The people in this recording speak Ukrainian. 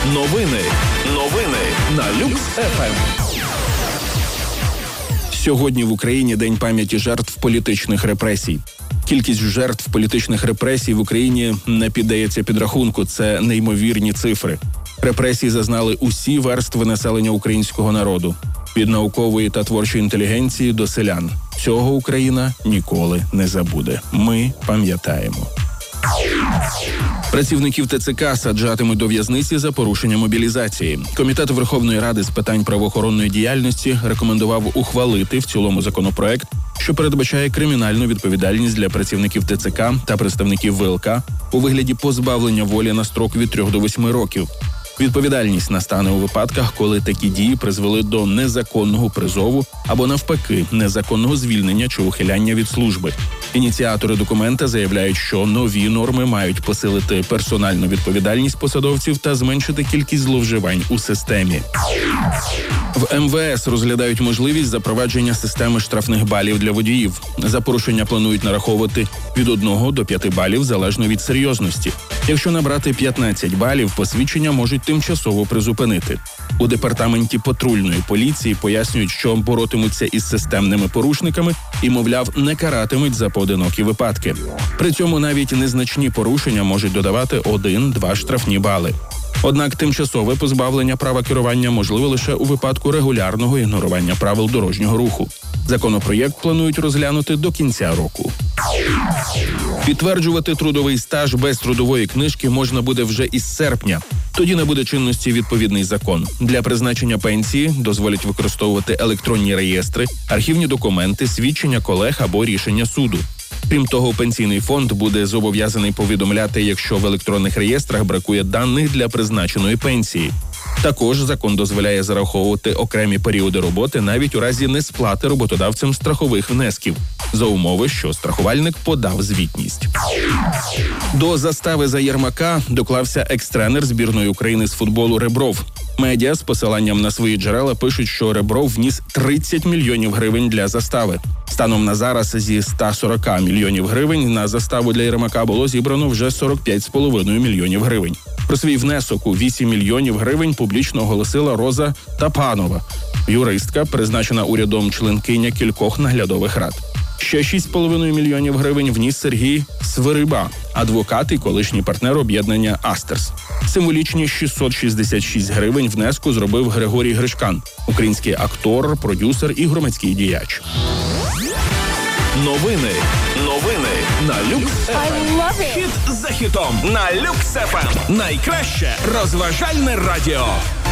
Новини на Люкс ФМ. Сьогодні в Україні День пам'яті жертв політичних репресій. Кількість жертв політичних репресій в Україні не піддається підрахунку. Це неймовірні цифри. Репресії зазнали усі верстви населення українського народу. Від наукової та творчої інтелігенції до селян. Цього Україна ніколи не забуде. Ми пам'ятаємо. Працівників ТЦК саджатимуть до в'язниці за порушення мобілізації. Комітет Верховної Ради з питань правоохоронної діяльності рекомендував ухвалити в цілому законопроект, що передбачає кримінальну відповідальність для працівників ТЦК та представників ВЛК у вигляді позбавлення волі на строк від 3 до 8 років. Відповідальність настане у випадках, коли такі дії призвели до незаконного призову або, навпаки, незаконного звільнення чи ухиляння від служби. Ініціатори документа заявляють, що нові норми мають посилити персональну відповідальність посадовців та зменшити кількість зловживань у системі. В МВС розглядають можливість запровадження системи штрафних балів для водіїв. За порушення планують нараховувати від 1 до 5 балів залежно від серйозності. Якщо набрати 15 балів, посвідчення можуть тимчасово призупинити. У департаменті патрульної поліції пояснюють, що боротимуться із системними порушниками і, мовляв, не каратимуть за поодинокі випадки. При цьому навіть незначні порушення можуть додавати 1-2 штрафні бали. Однак тимчасове позбавлення права керування можливо лише у випадку регулярного ігнорування правил дорожнього руху. Законопроєкт планують розглянути до кінця року. Підтверджувати трудовий стаж без трудової книжки можна буде вже із серпня. Тоді набуде чинності відповідний закон. Для призначення пенсії дозволять використовувати електронні реєстри, архівні документи, свідчення колег або рішення суду. Крім того, пенсійний фонд буде зобов'язаний повідомляти, якщо в електронних реєстрах бракує даних для призначеної пенсії. Також закон дозволяє зараховувати окремі періоди роботи навіть у разі несплати роботодавцем страхових внесків, за умови, що страхувальник подав звітність. До застави за Єрмака доклався екс-тренер збірної України з футболу Ребров. Медіа з посиланням на свої джерела пишуть, що Ребров вніс 30 мільйонів гривень для застави. Станом на зараз зі 140 мільйонів гривень на заставу для Єрмака було зібрано вже 45,5 мільйонів гривень. Про свій внесок у 8 мільйонів гривень публічно оголосила Роза Тапанова, юристка, призначена урядом членкиня кількох наглядових рад. Ще 6,5 мільйонів гривень вніс Сергій Свириба, адвокат і колишній партнер об'єднання «Астерс». Символічні 666 гривень внеску зробив Григорій Гришкан, український актор, продюсер і громадський діяч. Новини на Люкс ФМ. Хіт за хітом на Люкс ФМ. Найкраще розважальне радіо.